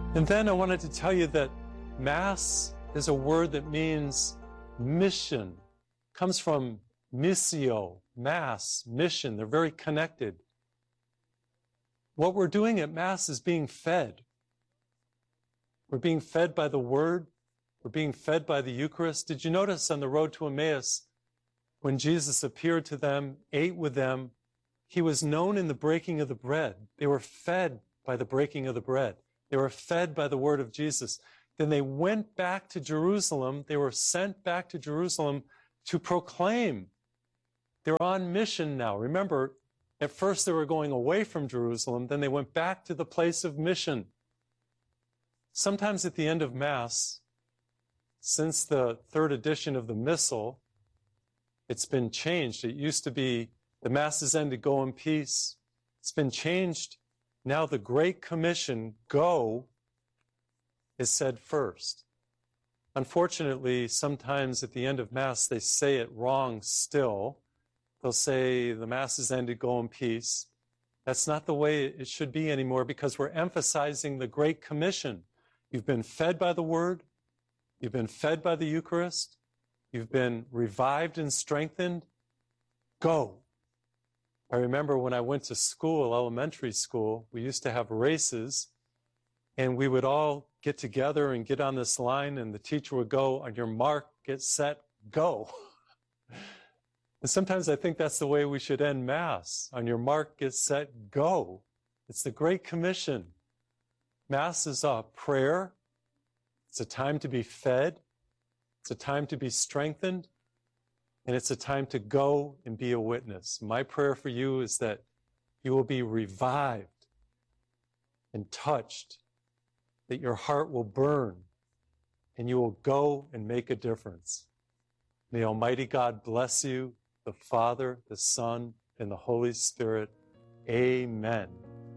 And then I wanted to tell you that Mass is a word that means mission. It comes from missio, Mass, mission. They're very connected. What we're doing at Mass is being fed. We're being fed by the Word. We're being fed by the Eucharist. Did you notice on the road to Emmaus, when Jesus appeared to them, ate with them, he was known in the breaking of the bread. They were fed by the breaking of the bread. They were fed by the word of Jesus. Then they went back to Jerusalem. They were sent back to Jerusalem to proclaim. They're on mission now. Remember, at first they were going away from Jerusalem. Then they went back to the place of mission. Sometimes at the end of Mass, since the third edition of the Missal, it's been changed. It used to be the Mass is ended, go in peace. It's been changed. Now the Great Commission, go, is said first. Unfortunately, sometimes at the end of Mass, they say it wrong still. They'll say the Mass is ended, go in peace. That's not the way it should be anymore because we're emphasizing the Great Commission. You've been fed by the Word. You've been fed by the Eucharist. You've been revived and strengthened. Go. I remember when I went to school, elementary school, we used to have races, and we would all get together and get on this line, and the teacher would go, on your mark, get set, go. And sometimes I think that's the way we should end Mass. On your mark, get set, go. It's the Great Commission. Mass is a prayer. It's a time to be fed. It's a time to be strengthened. And it's a time to go and be a witness. My prayer for you is that you will be revived and touched, that your heart will burn, and you will go and make a difference. May Almighty God bless you, the Father, the Son, and the Holy Spirit. Amen.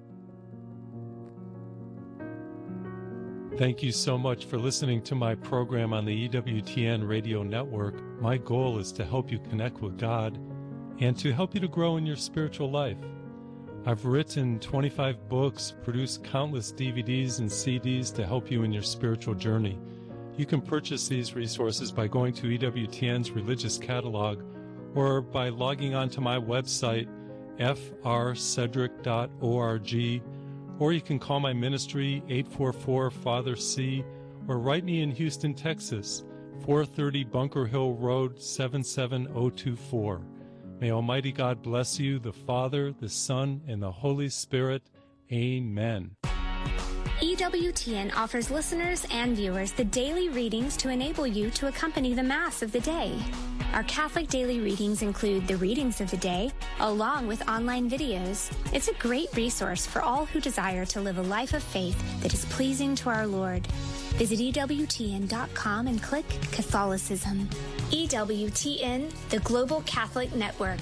Thank you so much for listening to my program on the EWTN radio network. My goal is to help you connect with God and to help you to grow in your spiritual life. I've written 25 books, produced countless DVDs and CDs to help you in your spiritual journey. You can purchase these resources by going to EWTN's religious catalog or by logging on to my website, frcedric.org, or you can call my ministry, 844-FATHER-C, or write me in Houston, Texas, 430 Bunker Hill Road, 77024. May Almighty God bless you, the Father, the Son, and the Holy Spirit. Amen. EWTN offers listeners and viewers the daily readings to enable you to accompany the Mass of the day. Our Catholic daily readings include the readings of the day, along with online videos. It's a great resource for all who desire to live a life of faith that is pleasing to our Lord. Visit EWTN.com and click Catholicism. EWTN, the Global Catholic Network.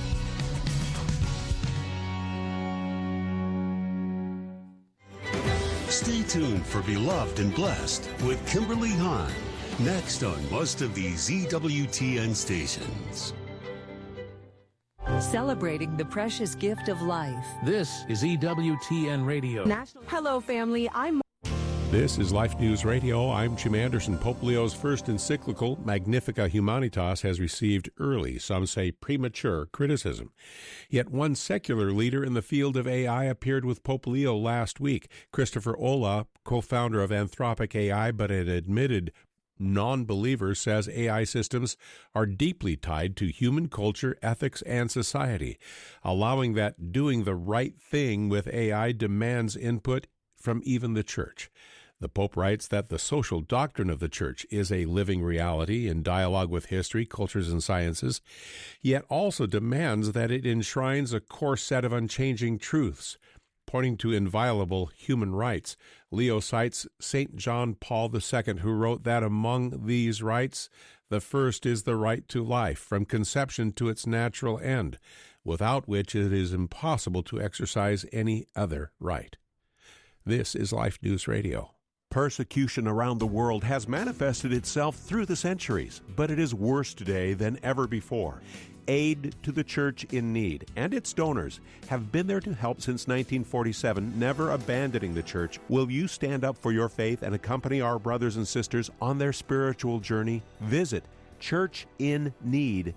Stay tuned for Beloved and Blessed with Kimberly Hahn. Next on most of these EWTN stations. Celebrating the precious gift of life. This is EWTN Radio. Hello, family. This is Life News Radio. I'm Jim Anderson. Pope Leo's first encyclical, Magnificat Humanitas, has received early, some say premature, criticism. Yet one secular leader in the field of AI appeared with Pope Leo last week. Christopher Olah, co-founder of Anthropic AI, but an admitted non-believer, says AI systems are deeply tied to human culture, ethics, and society, allowing that doing the right thing with AI demands input from even the Church. The Pope writes that the social doctrine of the Church is a living reality in dialogue with history, cultures, and sciences, yet also demands that it enshrines a core set of unchanging truths, pointing to inviolable human rights. Leo cites St. John Paul II, who wrote that among these rights, the first is the right to life, from conception to its natural end, without which it is impossible to exercise any other right. This is Life News Radio. Persecution around the world has manifested itself through the centuries, but it is worse today than ever before. Aid to the Church in Need and its donors have been there to help since 1947, never abandoning the church. Will you stand up for your faith and accompany our brothers and sisters on their spiritual journey? Visit churchinneed.org.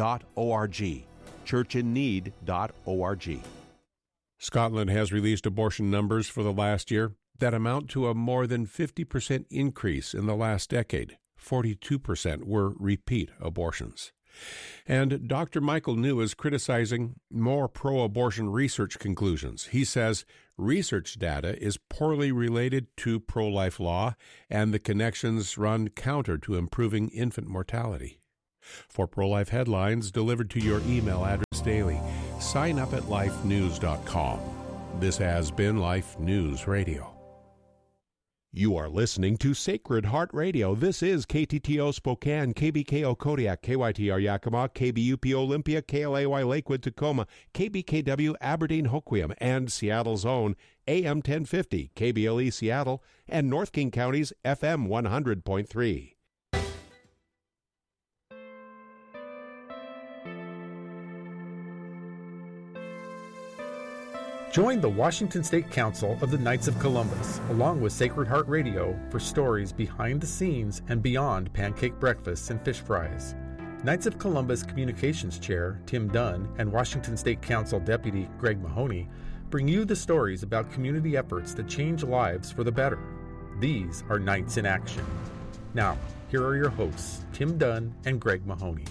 churchinneed.org. Scotland has released abortion numbers for the last year that amount to a more than 50% increase in the last decade. 42% were repeat abortions. And Dr. Michael New is criticizing more pro-abortion research conclusions. He says research data is poorly related to pro-life law, and the connections run counter to improving infant mortality. For pro-life headlines delivered to your email address daily, sign up at lifenews.com. This has been Life News Radio. You are listening to Sacred Heart Radio. This is KTTO Spokane, KBKO Kodiak, KYTR Yakima, KBUP Olympia, KLAY Lakewood Tacoma, KBKW Aberdeen Hoquiam, and Seattle's own AM 1050, KBLE Seattle, and North King County's FM 100.3. Join the Washington State Council of the Knights of Columbus, along with Sacred Heart Radio, for stories behind the scenes and beyond pancake breakfasts and fish fries. Knights of Columbus Communications Chair Tim Dunn and Washington State Council Deputy Greg Mahoney bring you the stories about community efforts that change lives for the better. These are Knights in Action. Now, here are your hosts, Tim Dunn and Greg Mahoney.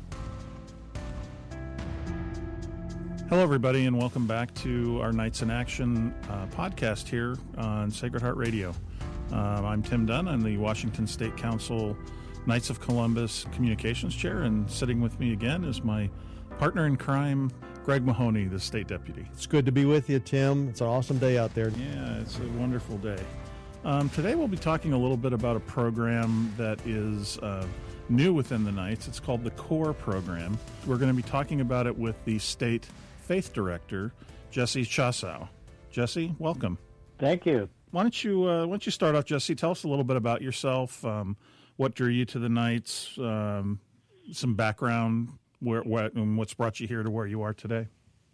Hello, everybody, and welcome back to our Knights in Action podcast here on Sacred Heart Radio. I'm Tim Dunn. I'm the Washington State Council Knights of Columbus Communications Chair, and sitting with me again is my partner in crime, Greg Mahoney, the State Deputy. It's good to be with you, Tim. It's an awesome day out there. Yeah, it's a wonderful day. Today we'll be talking a little bit about a program that is new within the Knights. It's called the CORE program. We're going to be talking about it with the State Faith Director, Jesse Chasow. Jesse, welcome. Thank you. Why don't you start off, Jesse? Tell us a little bit about yourself, what drew you to the Knights, some background, and what's brought you here to where you are today.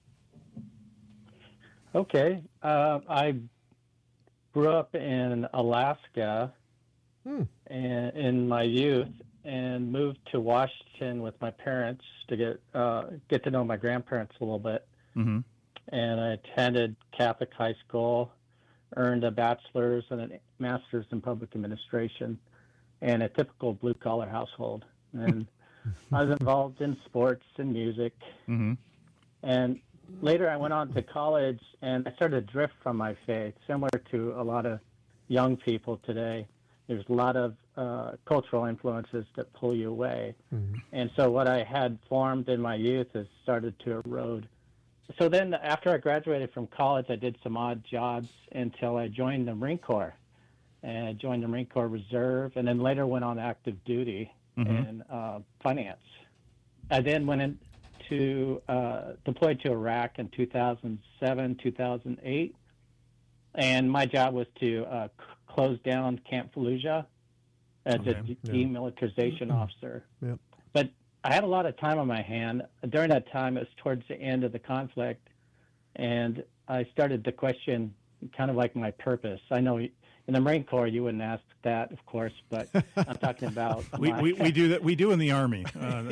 Okay. I grew up in Alaska in my youth and moved to Washington with my parents to get to know my grandparents a little bit. Mm-hmm. And I attended Catholic high school, earned a bachelor's and a master's in public administration, and a typical blue-collar household. And I was involved in sports and music. Mm-hmm. And later I went on to college, and I started to drift from my faith, similar to a lot of young people today. There's a lot of cultural influences that pull you away. Mm-hmm. And so what I had formed in my youth has started to erode. So then after I graduated from college, I did some odd jobs until I joined the Marine Corps. And I joined the Marine Corps Reserve, and then later went on active duty in finance. I then went into deployed to Iraq in 2007, 2008. And my job was to close down Camp Fallujah as a demilitarization officer. Yep. But I had a lot of time on my hand. During that time, it was towards the end of the conflict, and I started to question kind of like my purpose. I know in the Marine Corps you wouldn't ask that, of course, but I'm talking about we do that. We do in the Army.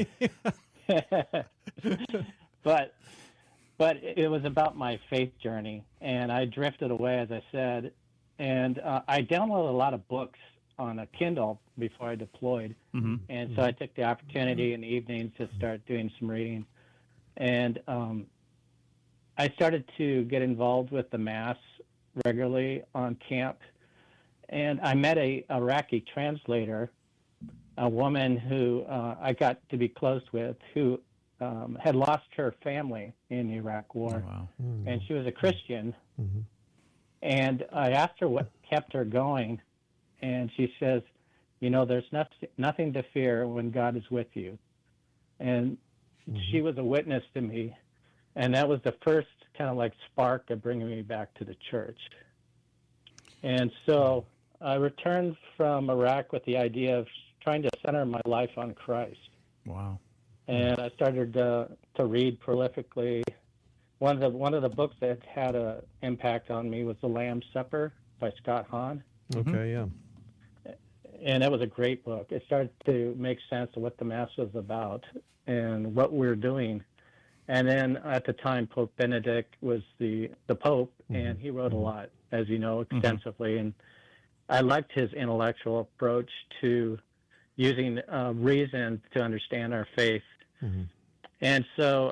But it was about my faith journey, and I drifted away, as I said, and I downloaded a lot of books on a Kindle before I deployed, and so I took the opportunity in the evenings to start doing some reading, and I started to get involved with the Mass regularly on camp, and I met a Iraqi translator, a woman who I got to be close with, who had lost her family in the Iraq War, and she was a Christian. And I asked her what kept her going, and she says, you know, there's nothing to fear when God is with you. And she was a witness to me, and that was the first kind of like spark of bringing me back to the church. And so I returned from Iraq with the idea of trying to center my life on Christ. Wow. and I started to read prolifically. One of the books that had an impact on me was The Lamb's Supper by Scott Hahn. Okay, yeah. And that was a great book. It started to make sense of what the Mass was about and what we're doing. And then at the time, Pope Benedict was the Pope, and he wrote a lot, as you know, extensively. And I liked his intellectual approach to using reason to understand our faith. And so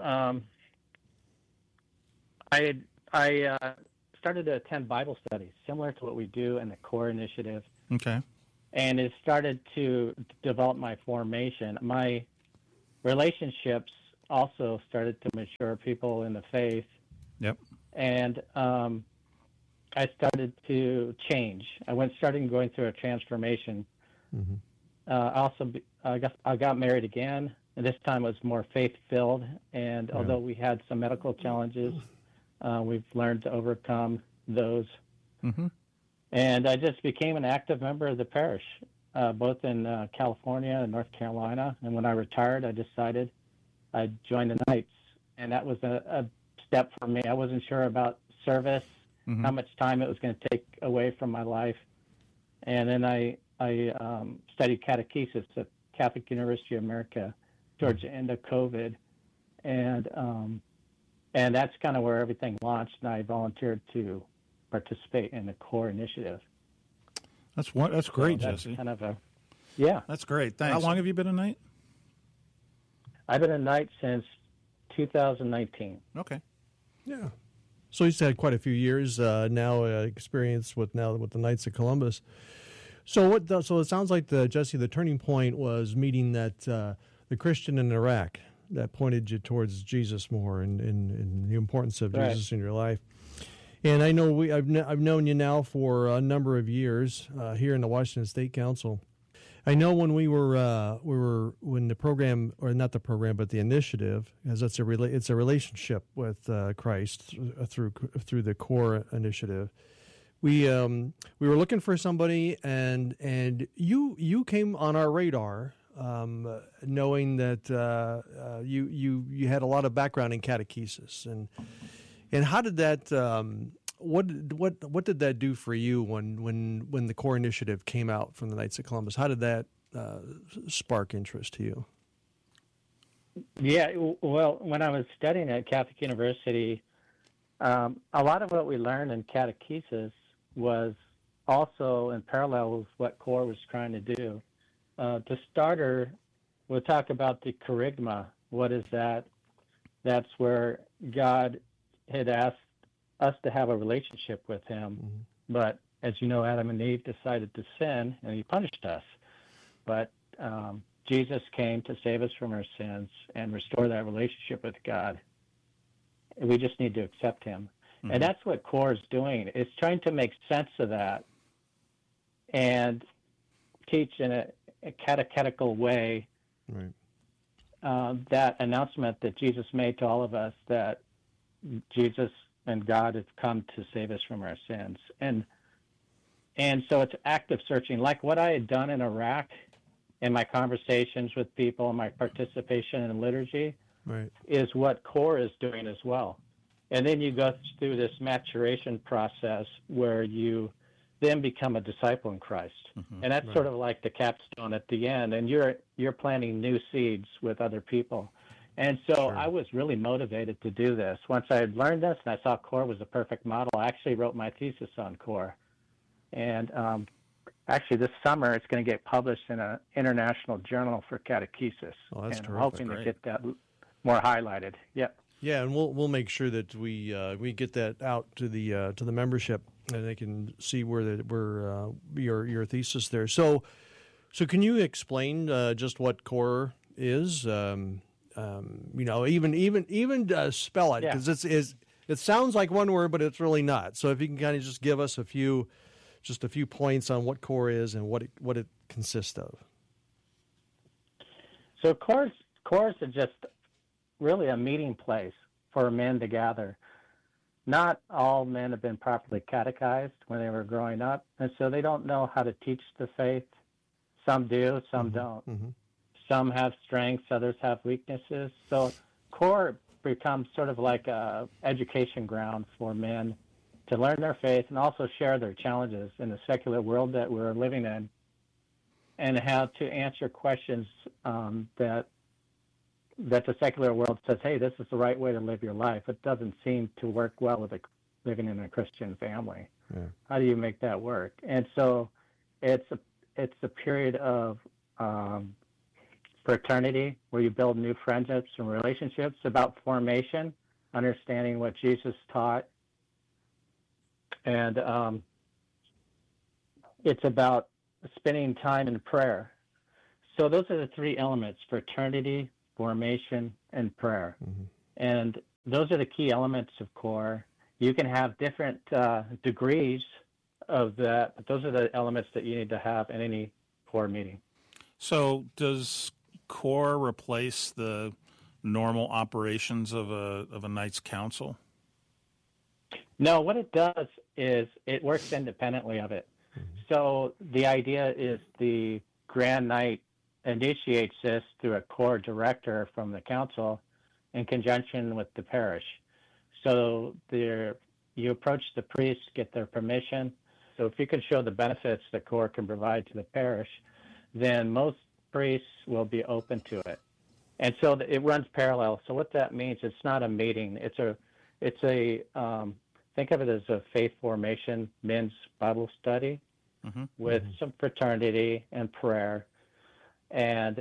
I started to attend Bible studies, similar to what we do in the CORE initiative. Okay. And it started to develop my formation. My relationships also started to mature, people in the faith. Yep. And I started to change. Started going through a transformation. I got married again, and this time it was more faith-filled. And although we had some medical challenges, we've learned to overcome those. And I just became an active member of the parish, both in California and North Carolina. And when I retired, I decided I'd join the Knights. And that was a step for me. I wasn't sure about service, how much time it was going to take away from my life. And then I studied catechesis at Catholic University of America towards the end of COVID. And that's kind of where everything launched, and I volunteered to participate in the CORE initiative. That's great, so that's Jesse. Kind of That's great. Thanks. How long have you been a Knight? I've been a Knight since 2019. Okay. Yeah. So he's had quite a few years now experience with the Knights of Columbus. So so it sounds like Jesse, the turning point was meeting that the Christian in Iraq that pointed you towards Jesus more and the importance of Jesus in your life. And I know I've known you now for a number of years here in the Washington State Council. I know when when the program, or not the program, but the initiative, because it's a relationship with Christ through the CORE initiative. We were looking for somebody, and you came on our radar, knowing that you had a lot of background in catechesis, and how did that what did that do for you when the CORE initiative came out from the Knights of Columbus? How did that spark interest to you? Yeah, well, when I was studying at Catholic University, a lot of what we learned in catechesis was also in parallel with what CORE was trying to do. To starter, we'll talk about the kerygma. What is that? That's where God had asked us to have a relationship with him. But as you know, Adam and Eve decided to sin, and he punished us. But Jesus came to save us from our sins and restore that relationship with God. We just need to accept him. And that's what CORE is doing. It's trying to make sense of that and teach in a catechetical way that announcement that Jesus made to all of us, that Jesus and God have come to save us from our sins. And so it's active searching, like what I had done in Iraq in my conversations with people and my participation in liturgy is what CORE is doing as well. And then you go through this maturation process where you then become a disciple in Christ. And that's sort of like the capstone at the end. And you're planting new seeds with other people. And so I was really motivated to do this. Once I had learned this and I saw CORE was a perfect model, I actually wrote my thesis on CORE. And actually this summer it's going to get published in an international journal for catechesis. Oh, that's and terrific. I'm hoping to get that more highlighted. Yep. Yeah, and we'll make sure that we get that out to the membership, and they can see where your thesis there. So can you explain just what CORE is? Even spell it, because it sounds like one word, but it's really not. So if you can kind of just give us a few points on what CORE is and what it consists of. So CORE is just really a meeting place for men to gather. Not all men have been properly catechized when they were growing up, and so they don't know how to teach the faith. Some do, some don't. some have strengths, others have weaknesses. So core becomes sort of like a education ground for men to learn their faith and also share their challenges in the secular world that we're living in, and how to answer questions that the secular world says, hey, this is the right way to live your life. It doesn't seem to work well with living in a Christian family. Yeah. How do you make that work? And so it's a period of fraternity where you build new friendships and relationships, about formation, understanding what Jesus taught. And it's about spending time in prayer. So those are the three elements: fraternity, formation, and prayer. Mm-hmm. And those are the key elements of core. You can have different degrees of that, but those are the elements that you need to have in any core meeting. So does core replace the normal operations of a Knights Council? No, what it does is it works independently of it. Mm-hmm. So the idea is the Grand Knight initiates this through a core director from the council in conjunction with the parish. So you approach the priests, get their permission. So if you can show the benefits that core can provide to the parish, then most priests will be open to it. And so it runs parallel. So what that means, it's not a meeting. It's a think of it as a faith formation men's Bible study mm-hmm. with mm-hmm. some fraternity and prayer. And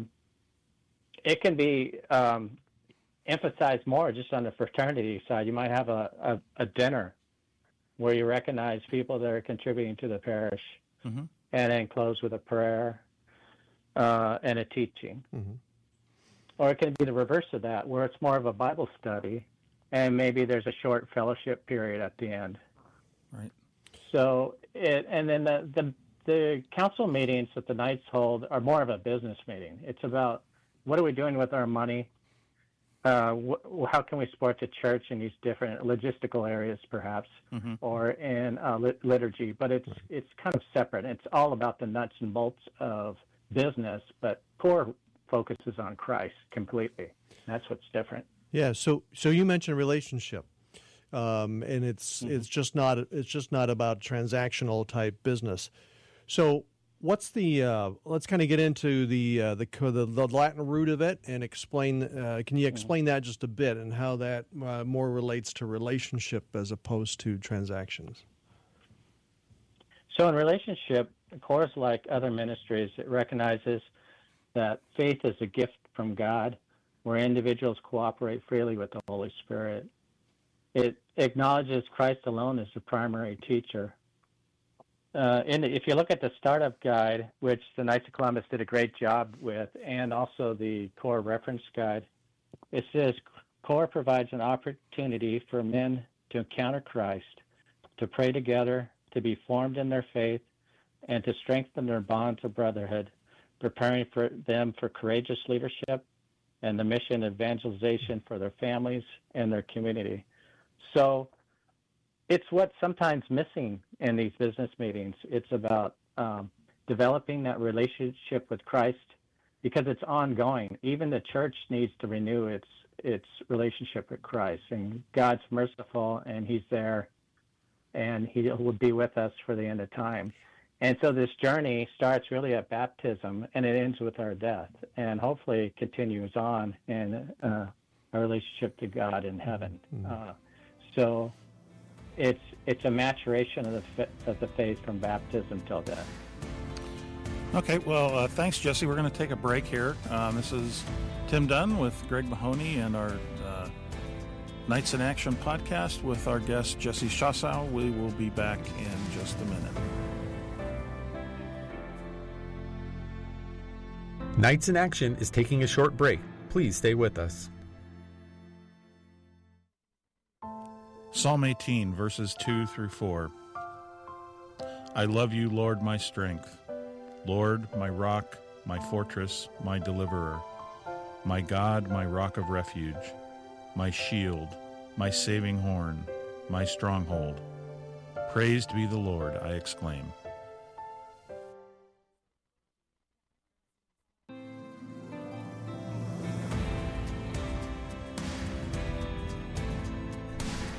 it can be emphasized more just on the fraternity side. You might have a dinner where you recognize people that are contributing to the parish mm-hmm. and then close with a prayer and a teaching. Mm-hmm. Or it can be the reverse of that, where it's more of a Bible study and maybe there's a short fellowship period at the end. Right. So and then the council meetings that the Knights hold are more of a business meeting. It's about what are we doing with our money? How can we support the church in these different logistical areas, perhaps, mm-hmm. or in liturgy? But it's kind of separate. It's all about the nuts and bolts of business, but core focuses on Christ completely. That's what's different. Yeah. So you mentioned relationship, and it's just not about transactional type business. So what's the let's kind of get into the Latin root of it and explain. Can you explain that just a bit and how that more relates to relationship as opposed to transactions? So in relationship, of course, like other ministries, it recognizes that faith is a gift from God, where individuals cooperate freely with the Holy Spirit. It acknowledges Christ alone as the primary teacher. If you look at the startup guide, which the Knights of Columbus did a great job with, and also the core reference guide, it says core provides an opportunity for men to encounter Christ, to pray together, to be formed in their faith, and to strengthen their bonds of brotherhood, preparing for them for courageous leadership and the mission of evangelization for their families and their community. So it's what's sometimes missing in these business meetings. It's about developing that relationship with Christ because it's ongoing. Even the church needs to renew its relationship with Christ. And God's merciful, and He's there, and He will be with us for the end of time. And so this journey starts really at baptism, and it ends with our death, and hopefully continues on in our relationship to God in heaven. So it's a maturation of the faith from baptism till death. Okay, well, thanks, Jesse. We're going to take a break here. This is Tim Dunn with Greg Mahoney and our Knights in Action podcast with our guest, Jesse Shossow. We will be back in just a minute. Knights in Action is taking a short break. Please stay with us. Psalm 18, verses 2 through 4. I love you, Lord, my strength. Lord, my rock, my fortress, my deliverer. My God, my rock of refuge. My shield, my saving horn, my stronghold. Praised be the Lord, I exclaim.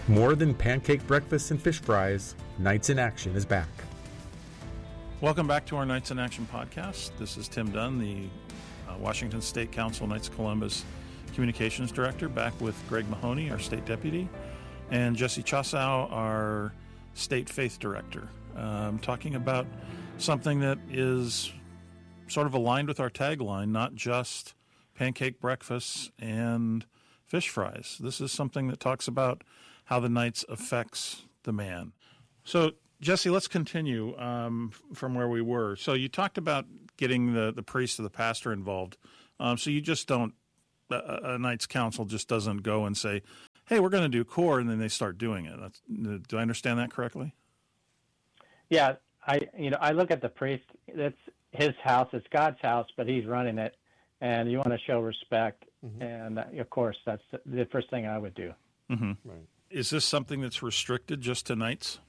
More than pancake breakfast and fish fries, Knights in Action is back. Welcome back to our Knights in Action podcast. This is Tim Dunn, the Washington State Council Knights of Columbus Communications Director, back with Greg Mahoney, our State Deputy, and Jesse Chassow, our State Faith Director, talking about something that is sort of aligned with our tagline, not just pancake breakfasts and fish fries. This is something that talks about how the Knights affects the man. So, Jesse, let's continue from where we were. So you talked about getting the priest or the pastor involved. So you just don't, a Knights Council just doesn't go and say, hey, we're going to do core, and then they start doing it. Do I understand that correctly? Yeah, I look at the priest. That's his house. It's God's house, but he's running it, and you want to show respect. Mm-hmm. And of course, that's the first thing I would do. Mm-hmm. Right. Is this something that's restricted just to Knights?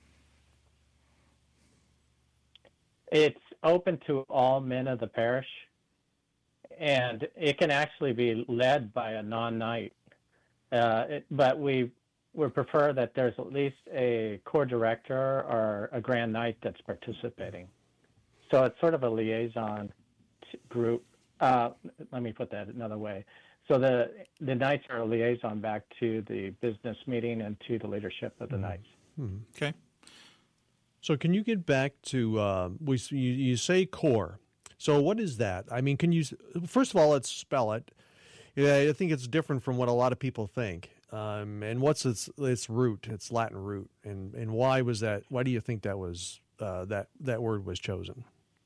It's open to all men of the parish, and it can actually be led by a non-Knight. But we prefer that there's at least a core director or a Grand Knight that's participating. So it's sort of a liaison group. Let me put that another way. So the Knights are a liaison back to the business meeting and to the leadership of the Knights. Mm-hmm. Okay. So can you get back to, you say core. So what is that? I mean, first of all, let's spell it. I think it's different from what a lot of people think. And what's its root, its Latin root, and why was that? Why do you think that was that word was chosen?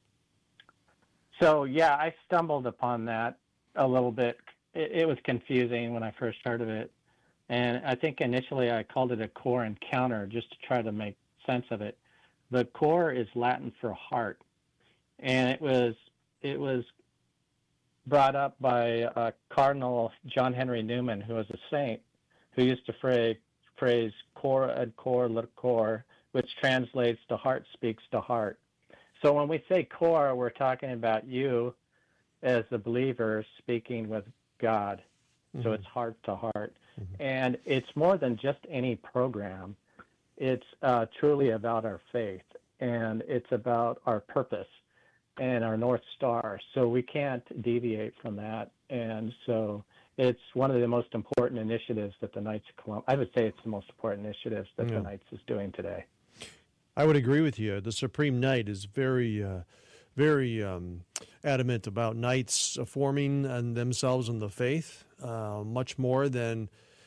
So yeah, I stumbled upon that a little bit. It was confusing when I first heard of it, and I think initially I called it a core encounter just to try to make sense of it. The core is Latin for heart, and it was brought up by Cardinal John Henry Newman, who was a saint, who used to phrase cor ad cor lit cor, which translates to heart speaks to heart. So when we say core, we're talking about you as the believer speaking with God. Mm-hmm. So it's heart to heart. Mm-hmm. And it's more than just any program. It's truly about our faith, and it's about our purpose and our North Star. So we can't deviate from that. And so it's one of the most important initiatives that the Knights of Columbus, I would say it's the most important initiatives that the Knights is doing today. I would agree with you. The Supreme Knight is very adamant about Knights forming themselves in the faith, much more than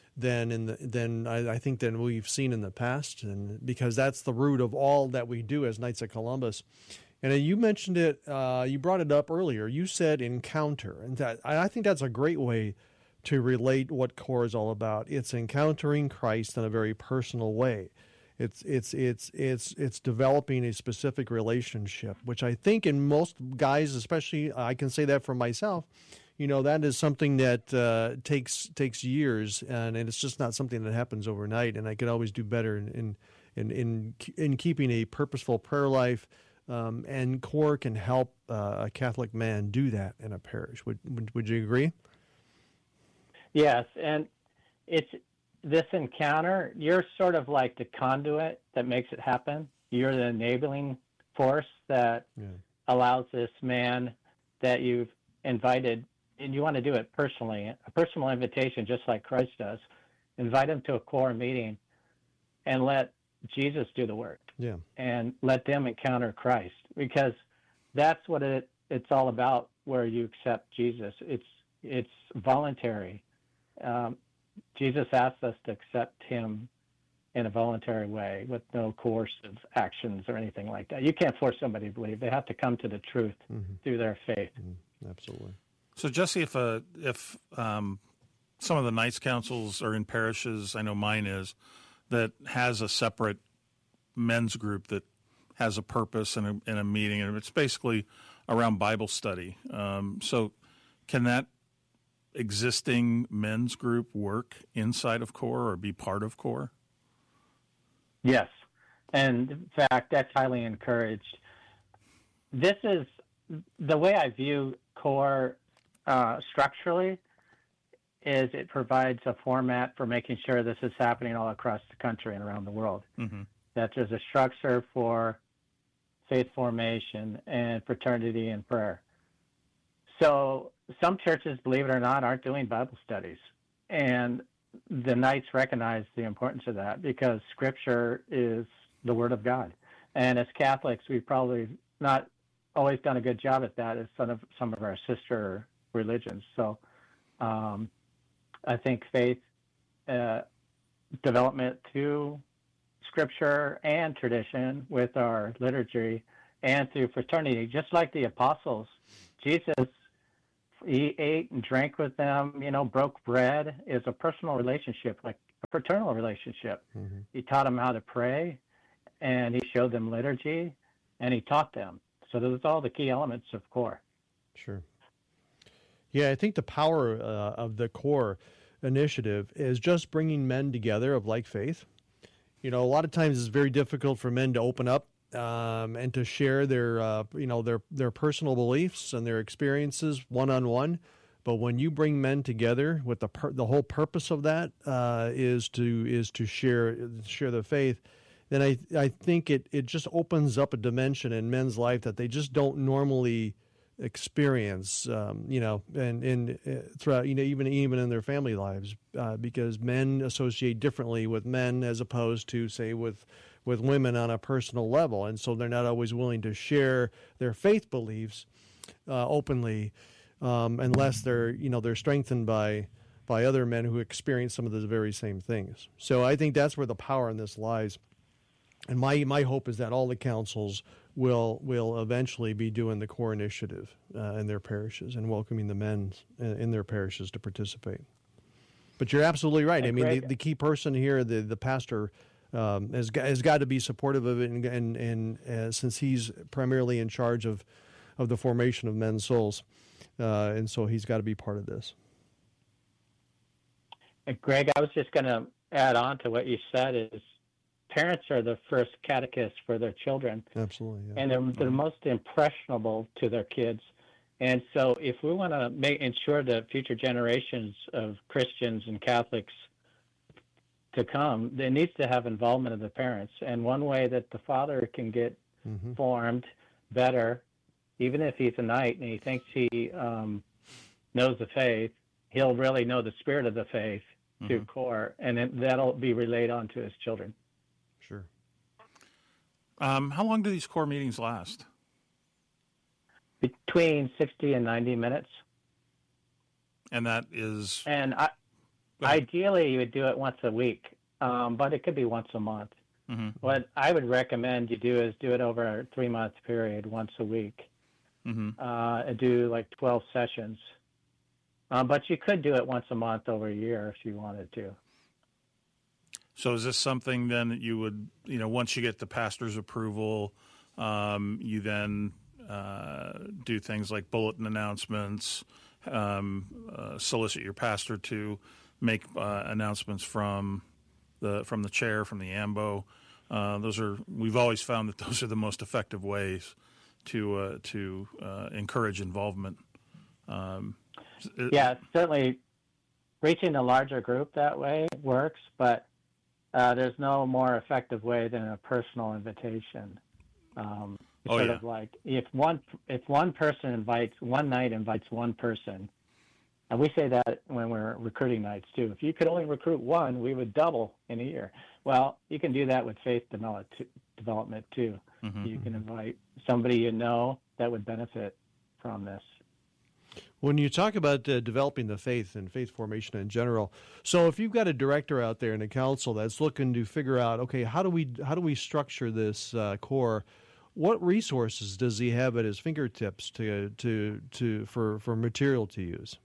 I think than we've seen in the past, and because that's the root of all that we do as Knights of Columbus. And you mentioned it, you brought it up earlier. You said encounter, and I think that's a great way to relate what core is all about. It's encountering Christ in a very personal way. It's developing a specific relationship, which I think in most guys, especially I can say that for myself, that is something that takes years, and it's just not something that happens overnight. And I could always do better in keeping a purposeful prayer life, and core can help a Catholic man do that in a parish. Would you agree? Yes, and it's this encounter. You're sort of like the conduit that makes it happen. You're the enabling force that allows this man that you've invited. And you want to do it personally, a personal invitation, just like Christ does. Invite him to a core meeting and let Jesus do the work. Yeah. And let them encounter Christ, because that's what it's all about, where you accept Jesus. It's voluntary. Jesus asks us to accept him in a voluntary way with no coercive actions or anything like that. You can't force somebody to believe. They have to come to the truth through their faith. Mm-hmm. Absolutely. So, Jesse, if some of the Knights Councils are in parishes, I know mine is, that has a separate men's group that has a purpose and a meeting, and it's basically around Bible study. So can that existing men's group work inside of core or be part of core? Yes. And in fact, that's highly encouraged. This is the way I view core structurally. is it provides a format for making sure this is happening all across the country and around the world. That there's a structure for faith formation and fraternity and prayer. So some churches, believe it or not, aren't doing Bible studies. And the Knights recognize the importance of that because Scripture is the Word of God. And as Catholics, we've probably not always done a good job at that as some of our sister religions. So I think faith development through Scripture and tradition with our liturgy and through fraternity, just like the apostles. Jesus, he ate and drank with them, broke bread, is a personal relationship, like a fraternal relationship. He taught them how to pray, and he showed them liturgy, and he taught them. So those are all the key elements of CORE. Sure. Yeah, I think the power of the CORE initiative is just bringing men together of like faith. A lot of times it's very difficult for men to open up and to share their personal beliefs and their experiences one-on-one. But when you bring men together, with the whole purpose of that is to share the faith, then I think it just opens up a dimension in men's life that they just don't normally experience, and throughout, even in their family lives, because men associate differently with men as opposed to, say, with women on a personal level, and so they're not always willing to share their faith beliefs openly, unless they're strengthened by other men who experience some of the very same things. So I think that's where the power in this lies. And my hope is that all the councils will eventually be doing the CORE initiative in their parishes and welcoming the men in their parishes to participate. But you're absolutely right. I mean, the key person here, the pastor, has got to be supportive of it, and since he's primarily in charge of the formation of men's souls, and so he's got to be part of this. And Greg, I was just going to add on to what you said is, parents are the first catechists for their children. Absolutely. Yeah. And they're the most impressionable to their kids. And so if we want to ensure that future generations of Christians and Catholics to come, there needs to have involvement of the parents. And one way that the father can get formed better, even if he's a knight and he thinks he knows the faith, he'll really know the spirit of the faith through CORE, and then that'll be relayed on to his children. Sure. How long do these CORE meetings last? Between 60 and 90 minutes. And that is... And ideally, you would do it once a week, but it could be once a month. What I would recommend you do is do it over a 3-month period, once a week. Do like 12 sessions. But you could do it once a month over a year if you wanted to. So is this something then that you would, once you get the pastor's approval, you then do things like bulletin announcements, solicit your pastor to make announcements from the chair, from the AMBO. We've always found that those are the most effective ways to encourage involvement. Yeah, certainly reaching a larger group that way works, but there's no more effective way than a personal invitation. Of like if one person invites, one knight invites one person, and we say that when we're recruiting knights too. If you could only recruit one, we would double in a year. Well, you can do that with faith development too. You can invite somebody that would benefit from this. When you talk about developing the faith and faith formation in general, so if you've got a director out there in a council that's looking to figure out, okay, how do we structure this CORE? What resources does he have at his fingertips for material to use?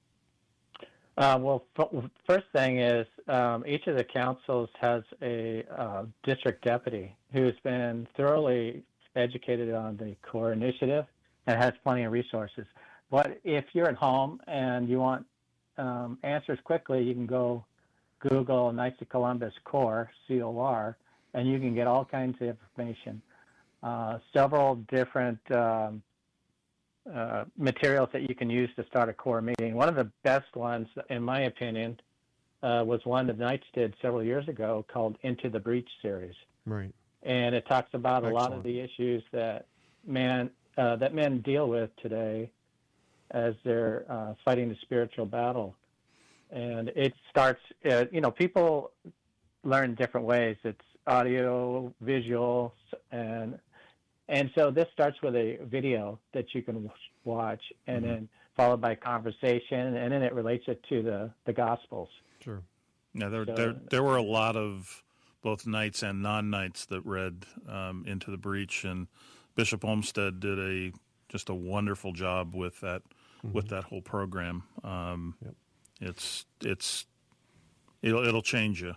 Well, first thing is each of the councils has a district deputy who's been thoroughly educated on the CORE initiative and has plenty of resources. But if you're at home and you want answers quickly, you can go Google Knights of Columbus CORE, C-O-R, and you can get all kinds of information. Several different materials that you can use to start a core meeting. One of the best ones, in my opinion, was one the Knights did several years ago called Into the Breach series. Right. And it talks about Excellent. a lot of the issues that men deal with today as they're fighting the spiritual battle. And it starts, people learn different ways. It's audio, visual, and so this starts with a video that you can watch, and then followed by conversation, and then it relates it to the Gospels. Sure. Yeah, there were a lot of both Knights and non-Knights that read Into the Breach, and Bishop Olmsted did just a wonderful job with that whole program. It'll change you.